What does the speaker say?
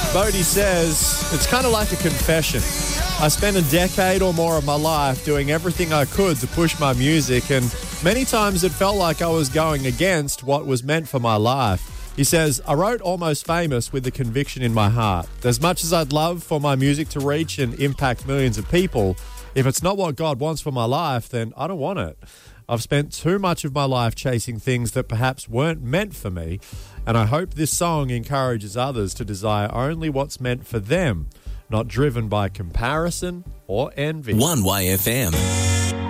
Bodie says, it's kind of like a confession. I spent a decade or more of my life doing everything I could to push my music, and many times it felt like I was going against what was meant for my life. He says, I wrote Almost Famous with the conviction in my heart. As much as I'd love for my music to reach and impact millions of people, if it's not what God wants for my life, then I don't want it. I've spent too much of my life chasing things that perhaps weren't meant for me, and I hope this song encourages others to desire only what's meant for them, not driven by comparison or envy. 1YFM.